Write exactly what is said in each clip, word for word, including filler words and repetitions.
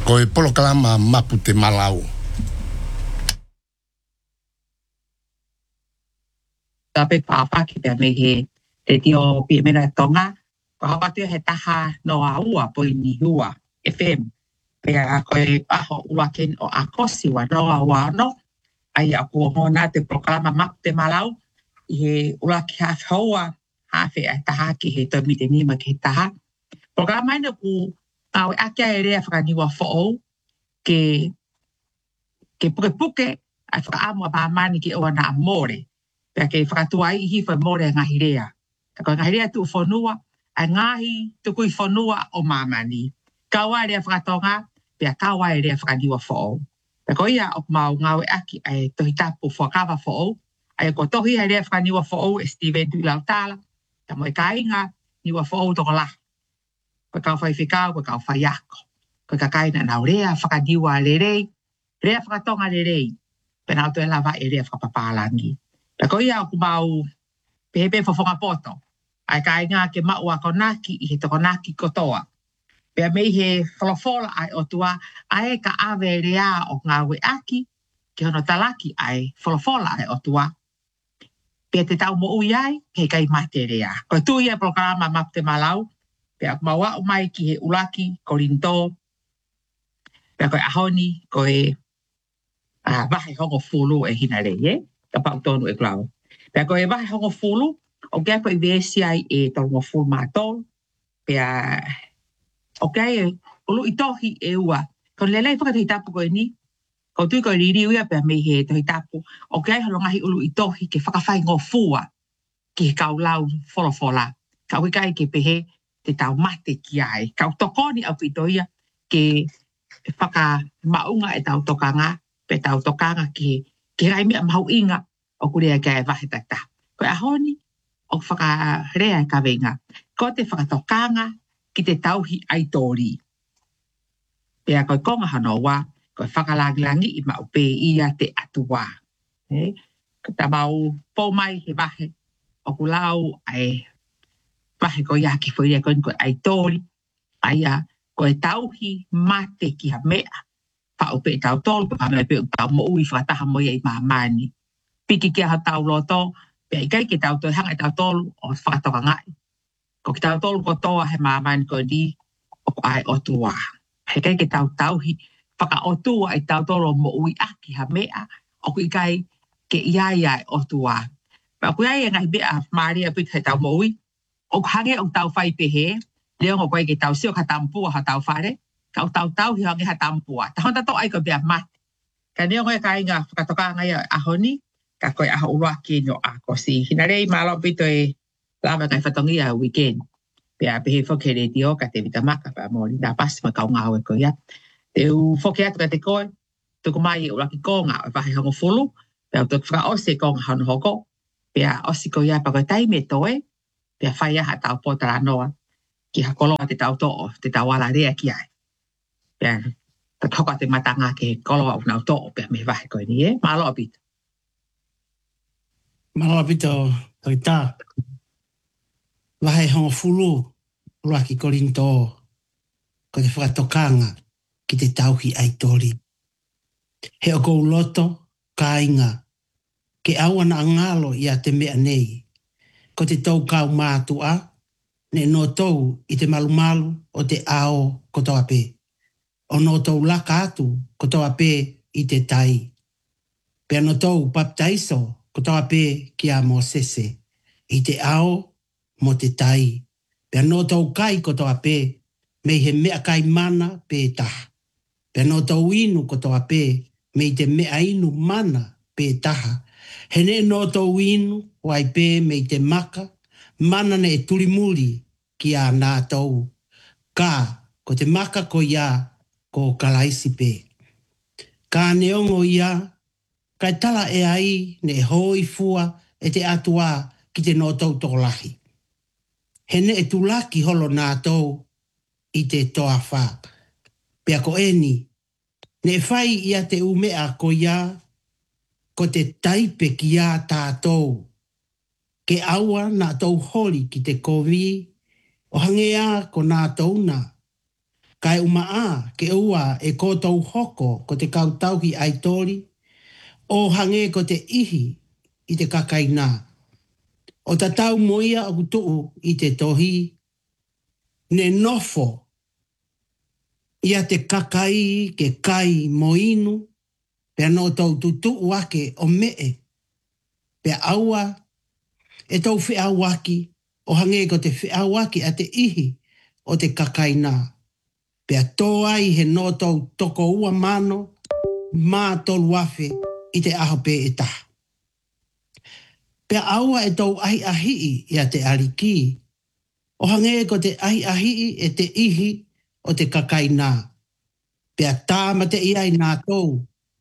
Ko e polo kalama mapu te malau. Tape papa ki te me he te tio pi mena tonga. Ko hapa tio he taha no a ua po ini hua F M. Pea koe aho ua ken o a kosi wa no a ua no. Ai a kua hona te proklama mapu te malau. I he ua ki ha haua hawhi a taha ki he tomi te nima ki he taha. Proklama ina ku au ake a ere a whakaniwa fo'ou ke ke puke puke a whakaamua pāmani ki oa na amore. Pea ke whakatuai i hifa more ngahi rea. Ka koe ngahi rea tu whanua, a ngahi tuku i whanua o mamani. Kaua rea whakatonga, pea kaua rea whakaniwa fo'ou. Pea koe ia o mau ngawe aki ai tohi tapu whakawa fo'ou. Ai ko tohi rea whakaniwa fo'ou e Steven tu ilau tala. Ta moe ka inga niwa fo'ou toko la. Koe kau whai whikau, koe kau whai ako. Koe ka kaina nau rea whakaniwa le rei. Rea whakatonga le rei. Pena auto e lava e rea whakapapālangi. Pea koe ia o kumau pehepe whawhonga poto. Ai ka inga ke maua konaki i he toko naki kotoa. Pea mei he whalafola ai o tua ai ka awe rea o ngawe aki ke hono talaki ai whalafola ai o tua. Pea te tau mo ui ai he kai mate rea. Koe tu ia programa map te malau. Pea kumau o mai ki he ulaki korinto. Pea koe ahoni koe ah vahe hongo fulu e hina rei, eh? Ka pau tonu e klau. Pea koe vahe hongo fulu, o kia koe vesi ai e tolongo fulu mātol. Pea, o kia e ulu i tohi e ua. Ko lelei whakatohi tapu koe ni. Ko tui koe riri uia pea mei he tohi tapu. O kia e holongahi ulu i tohi ke whakawhai ngō fua ki he kau lau wholofola. Ka ui kai ke pehe te tau mate ki ai. Kau tokoni au pitoia ke whaka maunga e tau tokanga. Pe tau tokanga ki ki rai mea mahu inga o kurea kia e wahe tata. Koe ahoni o whakarea e ka venga. Ko te whakatokanga ki te tauhi aitori. Pea koe konga hanoa, koe whakalangilangi i mau pe ia te atua. Eh? Ta mau pōmai he wahe o kulau ai wahe ko ia ki whaia koe koe aitori. Aia koe tauhi mate ki ha mea. Pau pe tau tolu, pa me pe tau mo ui whataha mo ia i mamani. Piki kia ha tau loto, pe i kai ki tau toi hanga i tau tolu o whakatoka ngai. Ko ki tau tolu ko toa he mamani ko di o ai otua. He kai ki tau tauhi whaka otua i tau tolu mo ui aki ha mea o ku i kai ke iai ai otua. Pa ku iai ngai bea maria pita he tau mo ui. O hange o tau whai pehe, leo ngo koe ki tau sio ka tampua ha tau whare. Kau tau tau hi hangi ha tampua. Ta honta to ai ko bea mate. Ka neo ngoe ka inga whakatoka ngai ahoni, ka koe aho urua ki no a kosi. Hina rei malo pito e lava kai whatongi a weekend. Pea pehe whoke re dio ka te vitamaka pa mori. Da pasi ma kau ngā ko ia. Te u whoke atu ka te koe, tuku mai e ura ki konga o vahe hongo fulu. Pea tuku whaka ose konga hano hoko. Pea osi ko ia pa koe taime toe. Pea whai aha tau potara noa. Ki hakoloa te tau to'o, te tau ala rea ki ai. Pea, ta toka te matanga ke koloa o nau to'o pea me vahe koe ni, eh? Malo apito. Malo apito, toi tā. Vahe hongo fulu, rua ki korinto, ko te whakatokanga ki te tauhi aitori. He o kou loto, ka inga, ke awana angalo ia te mea nei, ko te tau kau mātua, ne no tau i te malumalu o te ao ko toa pē. O no tau laka atu ko toa pē i te tai. Pea no tau baptaiso ko toa pē ki a Mosese i te ao mo te tai. Pea no tau kai ko toa pē me he mea kai mana pē taha. Pea no tau inu ko toa pē me te mea inu mana pē taha. He ne no tau inu wai pē me te maka mana ne e turimuri ki a nā tau. Ka ko te maka ko ia ko kalaisi pē. Ka neongo ia, kai tala e ai ne hoi fua e te atua ki te no tau tokolahi. He ne e tulaki holo nā tau i te toa wha. Pea ko eni, ne e whai ia te umea ko ia, ko te taipe ki ia tātou. Ke aua nā tau hori ki te kovi, o hangea ko nā tauna. Kai umaa ke ua e kōtou hoko ko te kautauhi ai tori, o hange ko te ihi i te kakaina. O ta tau moia o kutuu i te tohi, ne nofo ia te kakai ke kai moinu, pea no tau tutu wake o mee, pea aua e tau whia waki, o hange ko te whia waki a te ihi o te kakaina. Pea tō ai he no tau toko ua mano, mā tolu wafe i te aho pe e taha. Pea aua e tau ahi ahii i a te ariki, o hange ko te ahi ahii e te ihi o te kakaina. Pea tāma te iai nā tau,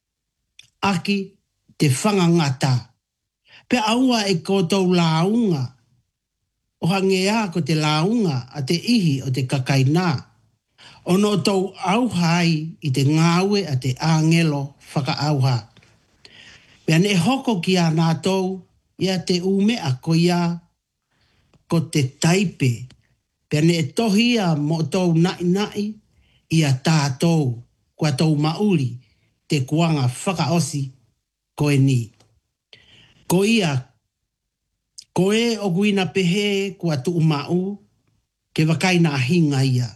aki te whangangata. Pea aua e ko tau launga, o hangea ko te launga a te ihi o te kakaina. O no tau auhai i te ngāwe a te angelo whaka auha. Pea ne hoko ki a nā tau, ia te umea ko ia ko te taipe. Pea ne tohia mo tau nai nai ia tātou kua tau mauri te kuanga whakaosi ko e ni. Ko ia, ko e o guina pehe kua tu umau ke wakaina hinga ia.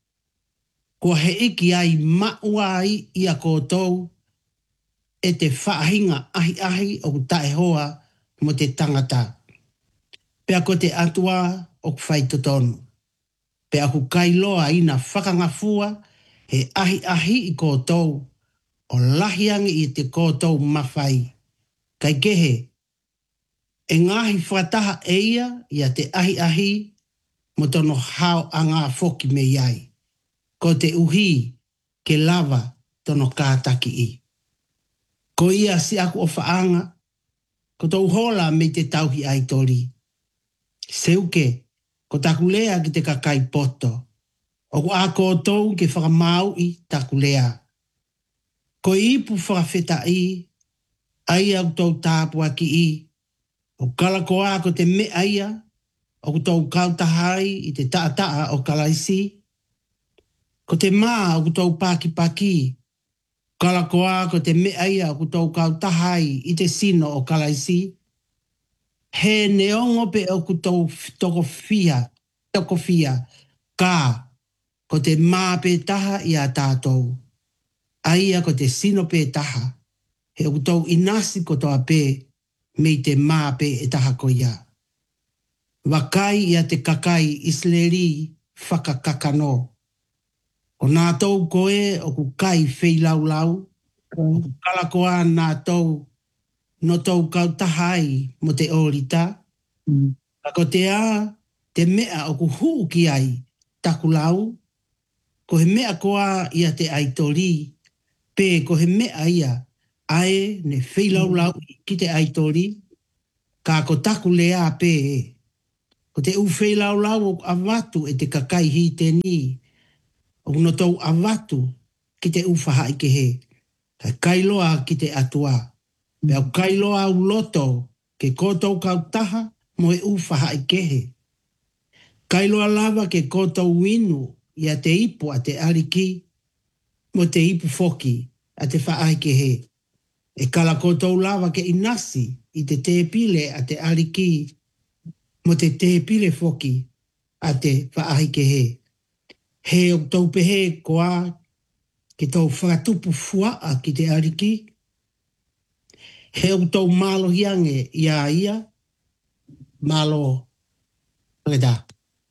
Kua he iki ai maua ai ia koutou e te whaahinga ahi ahi o tae hoa mo te tangata. Pea ko te atua o kwhai totonu. Pea ku kailoa ina whakangafua he ahi ahi i koutou o lahiangi i te koutou mawhai. Kai kehe, e ngahi whataha e ia i a te ahi ahi mo tono hao a ngā whoki me iai. Ko te uhi ke lava tono kātaki i. Ko ia si aku o whaanga, ko tau hola me te tauhi ai tori. Seuke, ko taku lea ki te kakai poto. O ko a koutou ke whakamau i taku lea. Ko ipu whakawheta i, ai au tau tāpua ki i. O kala ko a ko te mea ia, o ko tau kautahai i te taa o kalaisi. Ko te mā o ko tau paki paki. Kala ko a ko te mea ia o ko tau kautahai i te sino o kalaisi. He neongo pe o ko tau toko fia, toko fia, ka, ko te mā pe taha i a tātou. Aia ko te sino pe taha, he o ko tau inasi ko toa pe, me te mā pe e taha ko ia. Wakai i a te kakai isleri whakakakano. O nā tau koe o ku kai whei lau lau, o ku kalakoa nā tau no tau kautahai mo te orita. Mm. Ako te a, te mea o ku huu ki ai taku lau, ko he mea koa ia te aitori, pe ko he mea ia ae ne whei lau lau ki te aitori, ka ko taku lea pe e. Ko te u whei lau lau o avatu e te kakai hi te ni, o no tau avatu ki te u whahai ke he. Ka kailoa ki te atua. Pea kailoa u loto ke koutou kautaha mo e u whahai ke he. Kailoa lava ke koutou winu i a te ipu a te ariki mo te ipu foki a te whahai ke he. E kala koutou lava ke inasi i te te pile a te ariki mo te te pile foki a te whahai ke he. He o tau pehe koa ke tau whakatupu fuaa ki te ariki. He o tau malo hiange ia ia, malo reda.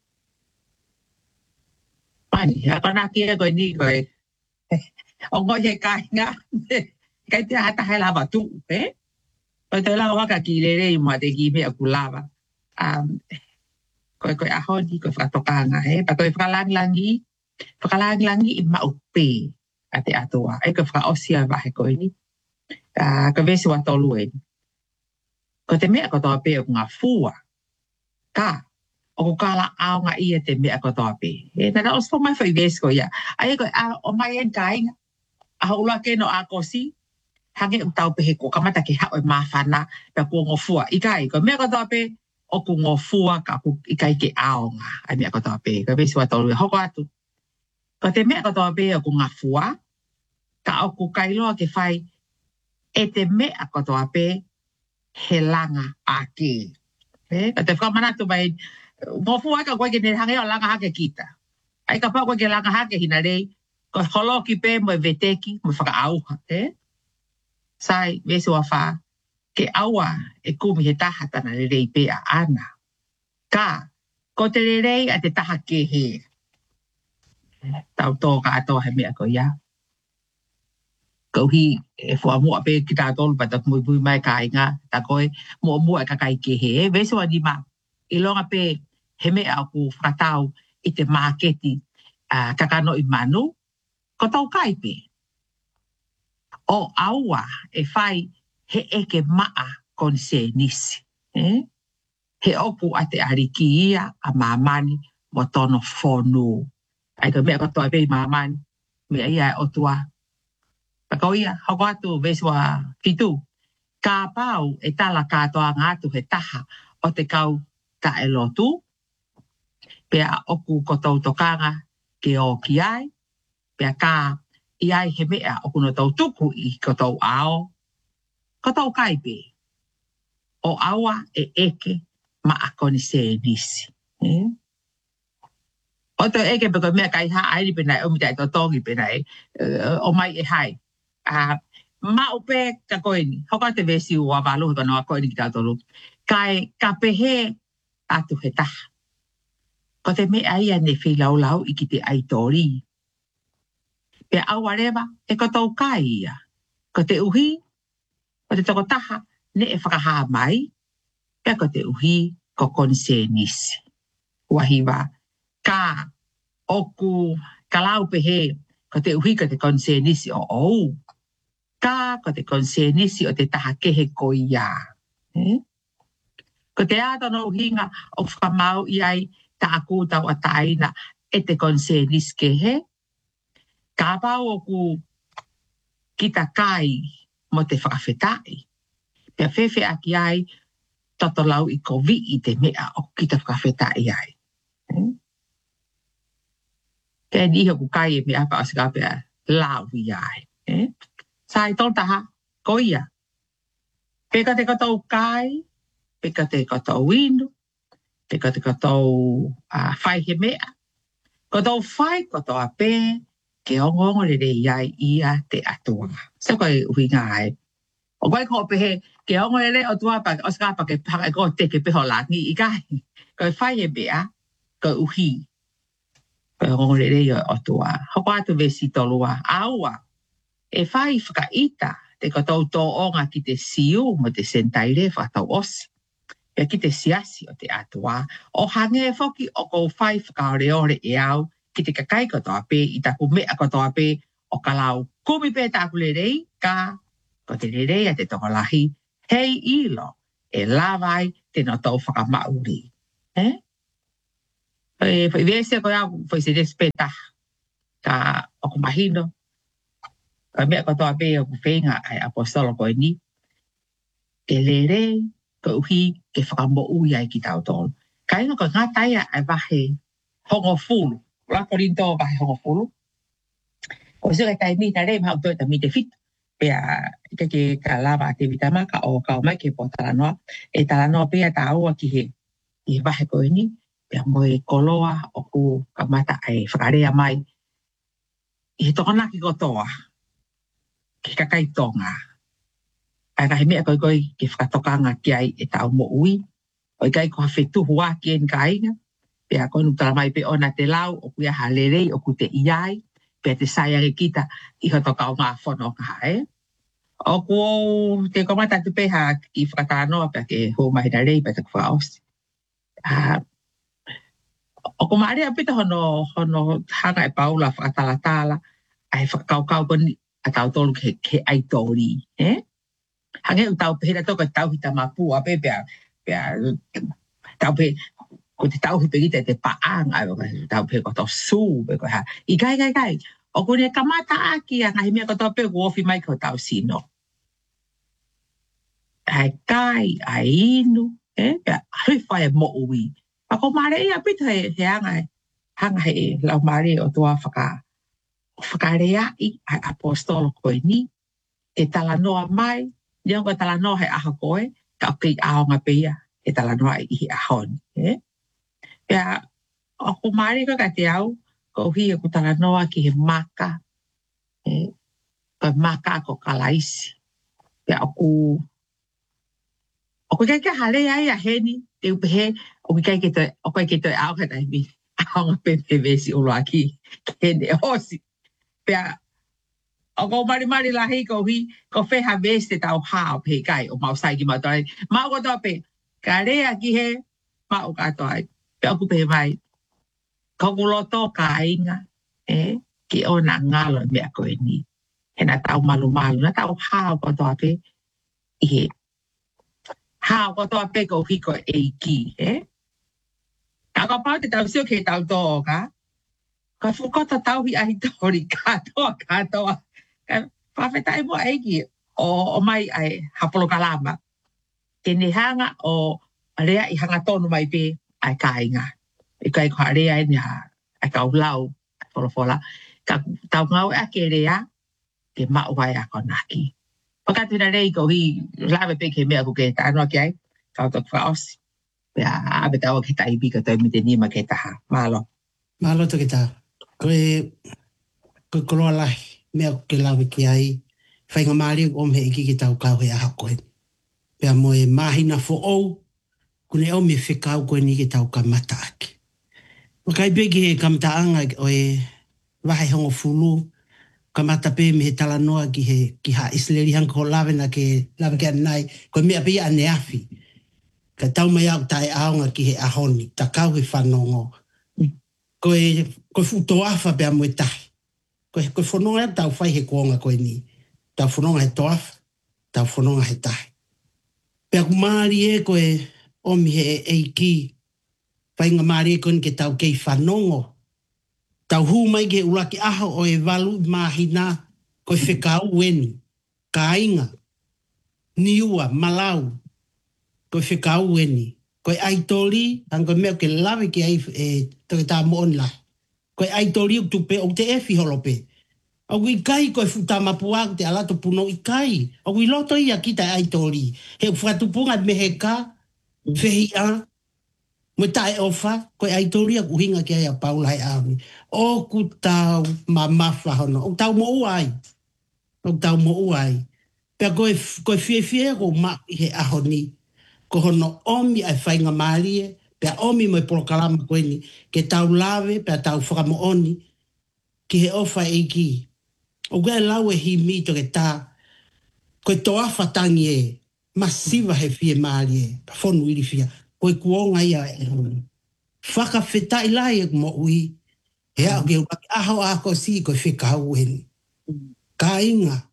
Ai, a kona kia koe ni koe. O ngoi he kai ngā, kai te hata hai lava tu, eh? Koe te lawa waka ki rere i mua te ki mea ku lava. Um, koe koe aho ni koe whakatokanga, eh? Pa koe whakalangi, whakalangi i maupe a te atua. E koe whakaosia wahe koe ni. Uh, ka vesi wa tolu e. Ko te mea ko toa pe o ngā fua. Ka, o ko kala ao ngā ia te mea ko toa pe. E tana o sto mai whai vesi ko ia. Ai ko o mai en kai nga. A ula ke no a kosi. Hange o tau pe he ko kamata ke hao e mawhana pe ko ngō fua. I kai, ko mea ko toa pe o ko ngō fua ka ku i kai ke ao ngā. Ai mea ko toa pe. Ka vesi wa tolu e. Hoko atu. Ko te mea katoa pe o ku ngā fua, ka o ku kailoa ke whai, e te mea katoa pe he langa a ke. Eh? Ka te whamanatu mai, mo fua ka koe ke ne hange o langa hake kita. Ai ka pā koe ke langa hake hina rei, ko holo ki pe mo e veteki, mo whaka auha. Eh? Sai, vese wa wha, ke aua e kumi he taha tana le rei pe a ana. Ka, ko te le rei a te taha ke he. Tau tō ka atoa he mea ko ia. Kauhi e fua mua pe ki tā tolu pa tak mui mui mai ka inga, ta koe mua mua e kakai ke he. E vese wa ni ma, i longa pe he mea ku whakatau i te māketi uh, kakano i manu, ko tau kai pe. O aua e whai he eke maa kon se nisi. Eh? He oku a te ariki ia a mamani mo tono whonu. Ai ka mea katoa pei mamani, mea ia e otua. Pakau ia, hoko atu veswa fitu. Ka pau e tala katoa ngātu he taha o te kau ta e lotu. Pea oku kotou tokanga ke o ki ai. Pea ka i ai he mea oku no tau tuku i kotou ao. Kotou kaipe. O awa e eke ma akoni se nisi. Eh? O to eke peko mea kai ha airi penai, o mitai to tongi penai, uh, o mai e hai. Uh, ma upe ka koeni, hoka te vesi ua walu, hoka noa koeni ki tātolu. Kai ka pehe atu he taha. Ko te mea ia ne whi lau lau i ki te aitori. Pea awareva e kotou kai ia. Ko te uhi, ko te toko taha, ne e whakaha mai. Pea ko te uhi, ko konse nisi. Wahiwa. Ka oku kalau pehe ko te uhi ko te konse nisi o ou. Ka ko te konse nisi o te taha kehe ko ia. Eh? Ko te ato no uhinga o whamau iai ta aku tau a taina e te konse nisi kehe. Ka pau oku kita kai mo te whakawhetai. Pea whewhe aki ai toto lau i ko vi i te mea o kita whakawhetai ai. Eh? Ke ni ho kai e me apa asika pe lau iai. Eh? Sai tol taha ko ia. Pe ka te katou kai, pe ka te katou inu, pe ka te katou uh, whai he mea. Katou whai katou a pe ke ongongo le re iai ia te atua. Sa koe uhi ngai. O koe ko pehe ke ongo le re o tua pa asika pa ke paka ko te ke peho langi i kai. Koe whai he mea, koe uhi. Ko le rei o tua. Hoko atu vesi tolua. Aua, e whai whakaita te katou tō onga ki te siu mo te sentaire whakatau osi. Pea ki te siasi o te atua. O hange e whoki o kou whai whakaoreore e au ki te kakai katoa pe i taku mea katoa pe o kalau kumi pe taku le rei ka ko te le rei a te tokolahi hei ilo e lawai te no tau whakamauri. Eh? Foi vese ko ya foi se respeta ka o kumahino ka me ko to ape o fenga ai apostolo ko ni elere ko hi ke famo u ya ki tau tol kai no ko ngata ya ai ba he hongo fulu la korinto ba hongo fulu o se ka mi na re ma to ta mi te fit pe a ke ke ka lava actività ma ka o ka mai ke potala no e tala no pe ta o ki he i ba he ko ni pea moe koloa o ku kamata ai whakarea mai. I he tokona ki kotoa, ki kakai tonga. Ai kahi mea koi koi ki whakatokanga ki ai e tau mo ui. O i kai ko hawhetu hua ki en ka inga. Pea koi nukala mai pe ona te lau o ku ia halerei o ku te iai. Pea te saiare kita i hotoka o ngā whono ka hae. O ku te komata tu peha ki whakatanoa pea ke hou mahina rei pea te kuwha osi. Ah, o ko maare apita hono hono hanga e paula whakatala tala ai whakakau kau koni a tau tolu ke, ke aitori. Eh? Hange u tau pehera toka tau hita mapu a pe pea pea tau pe ko te tau hipe gita te paang ai tau pe ko tau su pe ko ha. I kai kai kai o ko ne kamata aki a ngahi mea ko tau pe ko ofi mai ko tau sino. Ai kai ai inu eh pea hui whae mo ui. Ako mare ia pita he he anga hanga he lau mare o tua whaka whakarea i ai apostolo koe ni, e tala noa mai, leo ka tala noa he aha koe, ka o kei aonga peia, e tala noa i hi ahoni. Eh? Pea, o ku maari ka te au, ko hi e ku tala noa ki he maka, eh? Ka maka ko kalaisi. Pea o ku, o ku kai ka hale ai a heni, te upehe, o ku kai ke toi, o kai ke toi aonga tai mi, aonga pepe vesi ulo aki, kene hosi. Pea, o ko mari mari lahi ko hi, ko wheha veste tau hao pe kai, o mau sai ki mau toi. Mau ko toa pe, ka rea ki he, mau ka toi. Pe o ku pe mai, ko ku loto ka inga, eh, ki o na ngalo mea koe ni. He na tau malu malu, na tau hao ko toa pe, i he. Hao ko toa pe ko hi ko e ki, eh. Ka ko pao te tau sio ke tau toa ka, ka fukota tau hi ahi tori katoa katoa. Ka whawhetai mo eiki o, o mai ai hapolo kalama. Ke ne hanga o rea i hanga tonu mai pe ai kāinga. I kai kua rea i nia ai kau lau, ai wholofola. Ka tau ngau e ke rea, ke mau vai a konaki. Pakatu na rei ko hi lawe pe ke mea ku ke tānoa ki ai, kau tok whaosi. Pea abe tau ke taibi ka tau mi te nima ke taha. Malo. Malo to ke tā. Koe, koe koroa lahi, mea ke lawe ki ai, whainga maari o me iki ki tau kau he aha koe. Pea mo e mahina fo ou, kune o me whekau koe ni ki tau ka mata ake. Wakai peki he kamtaanga o e wahe hongo fulu, ka mata pe me he tala noa ki he ki ha isleri hang ko lawe na ke lawe ke anai, koe mea pe ane afi. Ka tau mai au tae aonga ki he ahoni, ta kau he whanongo. Koe, koe futo afa pea mo e tahi. Koe, koe whanonga tau whai he kuonga koe ni. Tau whanonga he toafa, tau whanonga he tahi. Pea ku maari e koe omi he eiki, whainga maari e koe ke tau kei whanongo. Tau hu mai ke uraki aho o e walu mahina, koe whekau weni, kāinga, niua, malau, koe whekau weni. Koe aitori, ang koe mea ke lawe ki ai e toke tā moon la. Koe aitori o tupe o te efi holope. Au i kai koe futa mapua te alato puno i kai. Au i loto ia ki ta aitori. He whatupunga me he ka, whehi a, mo tae ofa, koe aitori a kuhinga ki ai a paula e awi. O ku tau ma mawha hono. O tau mo uai. O tau mo uai. Pea koe, koe fie fie ko ma i he ahoni. Ko hono omi ai whainga maarie, pea omi mo i porokalama koe ni, ke tau lawe, pea tau whakamooni, ki he ofa e ki. O gaya lau e hi mito ke tā, koe toa whatangi e, masiva he fie maarie, pa whonu iri fia, koe kuonga ia e honi. Whaka whetai lai e mo ui, he au ke upaki aho ako si koe whekau heni. Ka inga,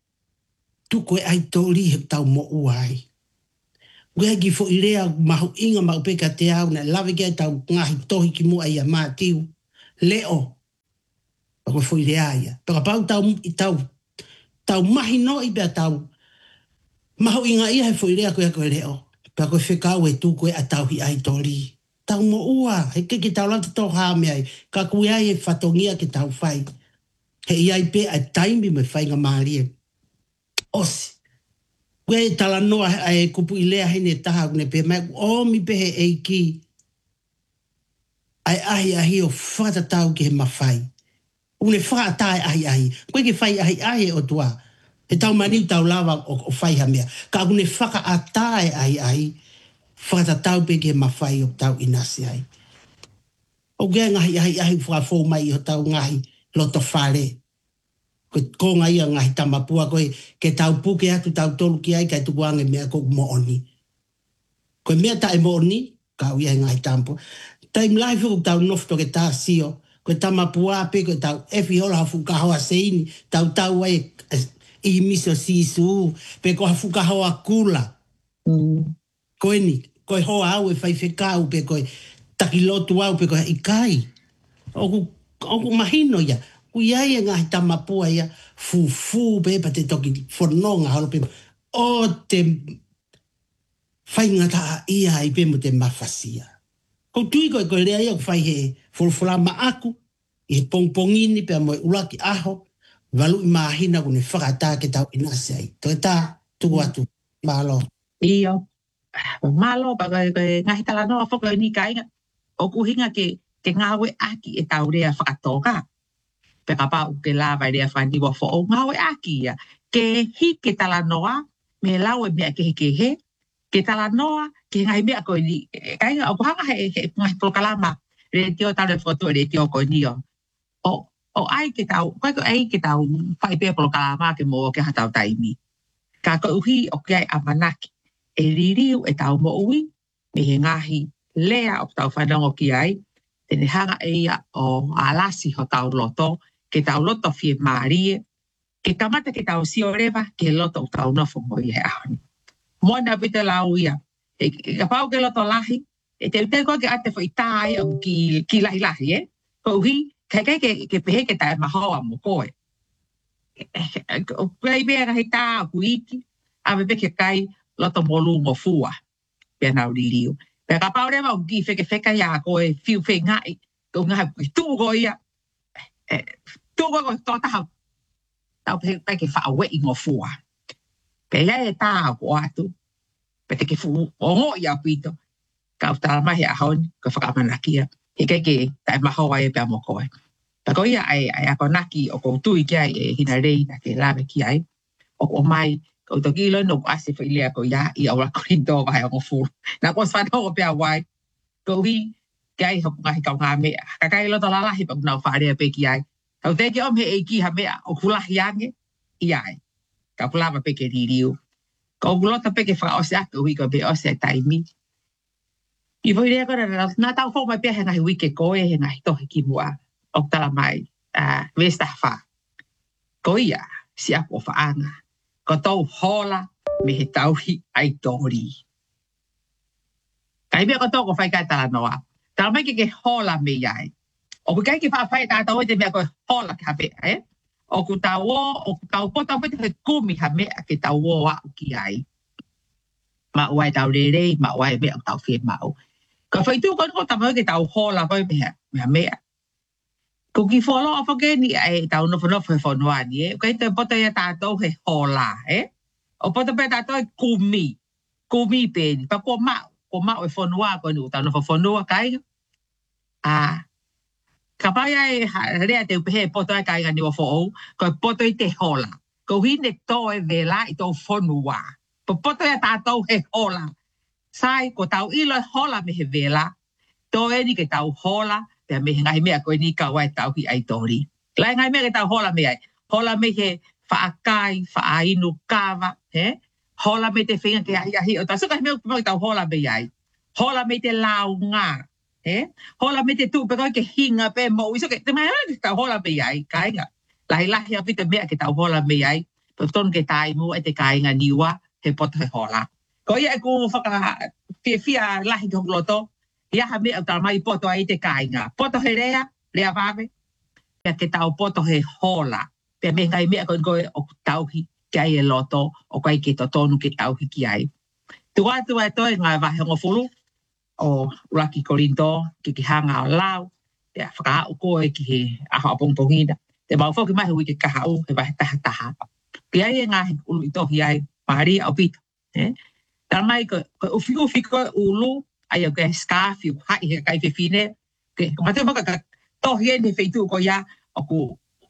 tu koe ai tori he tau mo uai. Wea ki fo irea mahu inga mahu peka te au na lawe kia tau ngahi tohi ki mua ia mātiu. Leo. Pako fo irea ia. Paka pau tau, tau, tau mahi no i bea tau. Mahu inga ia he fo irea koe koe leo. Pako whekau e tu koe a tau hi ai tori. Tau mo ua. He ke ki tau lata tau haame ai. Ka koe ai e whatongia ki tau whai. He iai pe a taimi me whainga maarie. Osi. Koe tala noa e kupu i lea hene taha kune pe mai o mi pehe eiki ai ahi ahi o whata tau ki he mawhai. Une whata ai ahi ahi. Koe ke whai ahi ahi o tua. He tau maniu tau lawa o, o whai ha mea. Ka une whaka a tae ahi ahi whata tau pe ki he mawhai o tau inasi ai. O gea ngahi ahi ahi whakafo mai o tau ngahi loto whare. Koe konga ia ngahi tamapua koe ke tau puke atu tau tolu ki ai kai tukuange mea ko mooni. Koe mea tae mooni, kau ia ngahi tampua. Taim lai fuku tau nofto ke tā sio, koe tamapua pe koe tau efi hola hafu kahoa seini, tau tau ai i miso sisu, pe ko hafu kahoa kula. Mm. Koe ni, koe hoa au e whai whekau pe koe takilotu au pe koe ikai. Oku, oku mahino ia. Kuiai e ngahi tamapua ia fufu pe pa te toki whanonga halo pe o te whaingata ia i pe mo te mawhasia. Ko tui koe koe lea ia whai he fulfulama aku I pongpongini pe mo ulaki aho, walu i mahina kune whakata ke tau inase ai. Toi tā, tuku atu, malo. Iyo, malo, baga ngahi tala noa whaka ni kainga. O kuhinga ke, ke ngawe aki e tau rea whakatoka. Pe kapa u ke lava rea whani wa fo o ngawe aki ia. Ke hi ke tala noa, me lau e mea ke he ke he. Ke tala noa, ke ngai mea koe ni. Kainga, o kuhanga he, he, ngai prokalama. Re tio tau le foto, re tio koe ni o. O, o ai ke tau, koe ko ai ke tau, whai pia prokalama ke mo ke hatau taimi. Ka ko uhi o ke ai amanaki. E ririu e tau mo ui, me he ngahi lea o tau whanongo ki ai, tene hanga e ia o alasi ho tau loto, ke tau loto fie maarie, ke kamata ke tau sioreva, ke loto o tau nofo mo i he ahoni. Moana pita lau ia, e ka pau ke loto lahi, e te te koe ke ate fo i tai o ki, ki lahi lahi, eh? Ko uhi, kai kai ke, ke pehe ke tae mahoa mo koe. O kai bea ka hei tā o kuiki, a me peke kai loto molu mo fua, pia nau ririu. Pea ka pau rewa o ki feke feka ia koe fiu fe ngai, ko ngai kui tuu ko ia, tuu ko ko tō taha, tau peke wha i mo fua. Pea ia e tā o atu, pe te ke fu o ngo ia pito, ka utara mahi a hon, ko whakamanakia, he kai ke tae mahoa e pia mo koe. Pa ko ia ai ai ako naki o ko tui ki ai e hina rei na ke lawe ki ai, o ko mai, ko toki ilo no ase fa ilia ko ia i aura korinto vai o furu. Na ko swana o pia wai, ko hi ki ai hoku ngahi kau ngā mea. Ka kai ilo to lalahi pa kunau wharea pe ki ai. Kau te ki om he e ki ha mea o kulahi ange i ai. Ka kulawa pe ke ririu. Ko kulota pe ke whakaose ake hui ko pe ose taimi. I voi rea kora nā tau fō mai pia he ngahi wike koe he ngahi tohi ki mua. O tala mai, uh, vesta wha. Ko ia, si ako whaanga. Ko tau hola me he tauhi ai tori. Kai mea ko tau ko whai kai tala noa. Tala mai ke ke hola me iai. O ku kai ke wha whai tātau e te mea ko hola ke hape, eh? O ku tau o, o ku tau po tau pete he kumi ha mea ke tau o a uki ai. Ma uai tau rerei, ma uai mea o tau whi mau. Ka whai tū kono ko tau ke tau hola koe mea, mea mea. Ko ki wholo a whakeni ai tau nofo nofo he whonoani, eh? Kai te pota ia tātou he hola, eh? O pota pe tātou he kumi, kumi pēni. Pa ko mau, ko mau e whonua koe nu, tau nofo whonua kai. Ah, ka pai ai rea te upehe pota ai kai ngani o whoou, ko pota i te hola. Ko hine tō e vela i tō whonua. Pa pota ia tātou he hola. Sai, ko tau ilo e hola me he vela, tō e ni ke tau hola, pea me he ngahi mea koe ni ka wai tau ki ai tori. Lai ngai mea ke tau hola me ai. Hola me he whaakai, whaainu kawa, he? Hola me te whinga ke ahi ahi. O ta suka he mea ke tau hola me ai. Hola me te lau ngā, he? Hola me te tū pe koe ke hinga pe mo. Iso ke te mai ke tau hola me ai, kainga. Lahi lahi a pita mea ke tau hola me ai. Pe ton ke tai mu e te kainga niwa, he poto he hola. Ko ia e ku whaka fia fia lahi kong loto. Ia ha mea tala mai poto ai te kainga. Poto he rea, rea wawe. Pea ke tau poto he hola. Pea me ngai mea koe koe o tauhi ki ai e loto, o kai ke to tonu ke tauhi ki ai. Tua tua e toi ngai wahe ngofuru, o Raki Korinto, ki ki hanga o lau, pea whakaau koe ki he aho a pongpongina. Te mau whoki mahi ui ke kahau, he wahe taha taha. Ki ai e ngahi ulu i tohi ai, maharia au pito. Tala mai koe ufi ufi koe ulu, ai o ke scarf i hai he kai fefine ke mate maka ka tohi e feitu ko ia o ku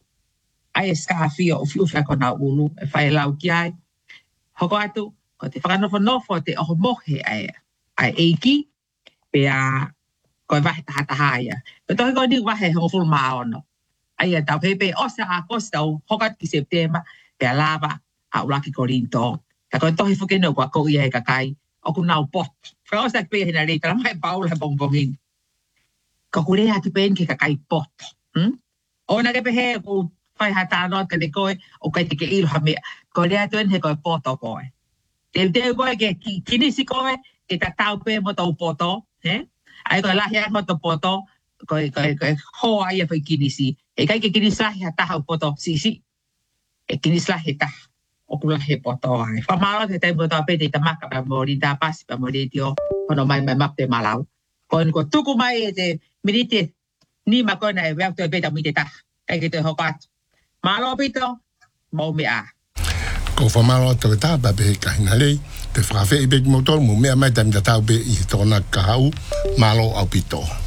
ai scarf i o fiu fa ko na ulu e fai lau ki ai hoko atu ko te whakano whanofo te o mohe ai ai eiki pe a ko vahe taha taha ia pe tohi ko ni vahe hongo fulu maono ai a tau pepe o se a kosta o hokat ki septemba pe a lava a Raki Korinto ta ko tohi whakeno ko a ko ia e kakai o ku nau pot. Whakao sa kipea hina rei, tala mai paula bongbongin. Ka kurea ki pen ke kakai pot. Hmm? O na ke pehe ku whai hata anot ka te koe, o kai te ke ilo ha mea. Ko rea tuen he koe poto koe. Te te koe ke kinisi koe, ke ta tau pe mo tau poto. Eh? Ai koe lahi mo tau poto, koe koe koe hoa ia whai kinisi. E kai ke kinisi lahi hata hau poto, si si. E kinisi lahi taha. O kula he poto ai. Whamalo te teimu tau pete i ta maka pa mori, ta pasi pa mori tio, hono mai mai map te malau. Ko ko tuku mai e te minite Ni ma ko na e wea te beta mi te ta. E ke te hoko atu. Malo pito, mau mea. Ko whamaro te tā pape ka hina lei, te whakawhi i beki motor, mo mea mai tam ta tau be i tōna kahau, malo au pito.